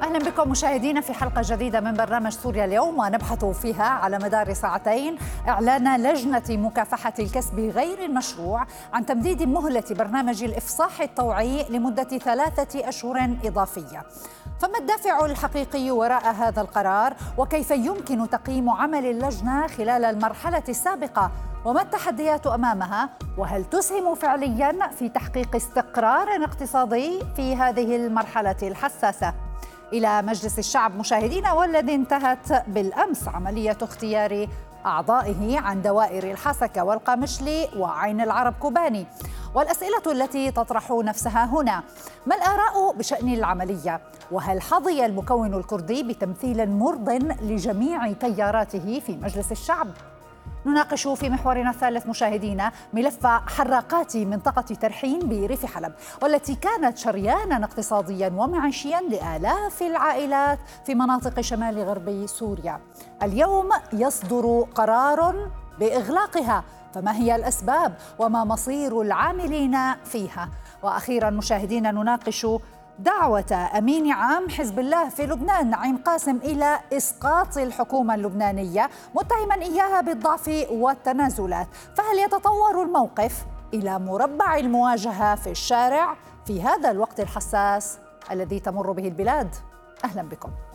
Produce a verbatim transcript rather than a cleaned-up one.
أهلا بكم مشاهدينا في حلقة جديدة من برنامج سوريا اليوم، ونبحث فيها على مدار ساعتين إعلان لجنة مكافحة الكسب غير المشروع عن تمديد مهلة برنامج الإفصاح الطوعي لمدة ثلاثة أشهر إضافية. فما الدافع الحقيقي وراء هذا القرار؟ وكيف يمكن تقييم عمل اللجنة خلال المرحلة السابقة؟ وما التحديات أمامها؟ وهل تسهم فعلياً في تحقيق استقرار اقتصادي في هذه المرحلة الحساسة؟ إلى مجلس الشعب مشاهدينا، والذي انتهت بالأمس عملية اختيار أعضائه عن دوائر الحسكة والقامشلي وعين العرب كوباني. والأسئلة التي تطرح نفسها هنا: ما الآراء بشأن العملية؟ وهل حظي المكون الكردي بتمثيل مرض لجميع تياراته في مجلس الشعب؟ نناقش في محورنا الثالث مشاهدينا ملف حراقات منطقة ترحين بريف حلب، والتي كانت شريانا اقتصاديا ومعيشيا لآلاف العائلات في مناطق شمال غرب سوريا. اليوم يصدر قرار بإغلاقها، فما هي الأسباب وما مصير العاملين فيها؟ وأخيرا مشاهدينا نناقش دعوة أمين عام حزب الله في لبنان نعيم قاسم إلى إسقاط الحكومة اللبنانية، متهما إياها بالضعف والتنازلات. فهل يتطور الموقف إلى مربع المواجهة في الشارع في هذا الوقت الحساس الذي تمر به البلاد؟ أهلا بكم.